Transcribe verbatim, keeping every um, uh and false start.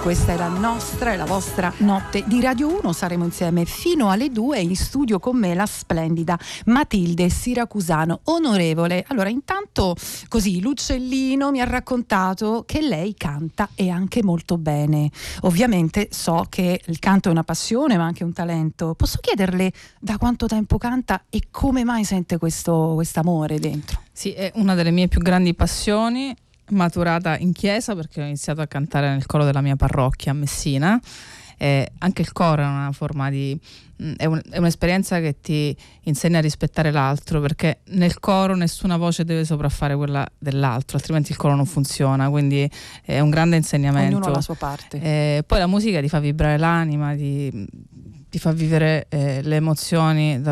Questa è la nostra e la vostra notte di Radio uno. Saremo insieme fino alle due. In studio con me la splendida Matilde Siracusano. Onorevole, allora intanto così l'uccellino mi ha raccontato che lei canta e anche molto bene. Ovviamente so che il canto è una passione ma anche un talento. Posso chiederle da quanto tempo canta e come mai sente questo quest'amore dentro? Sì, è una delle mie più grandi passioni, maturata in chiesa perché ho iniziato a cantare nel coro della mia parrocchia a Messina. Eh, anche il coro è una forma di è, un, è un'esperienza che ti insegna a rispettare l'altro, perché nel coro nessuna voce deve sopraffare quella dell'altro, altrimenti il coro non funziona, quindi è un grande insegnamento. Ognuno ha la sua parte. Eh, poi la musica ti fa vibrare l'anima, ti, ti fa vivere eh, le emozioni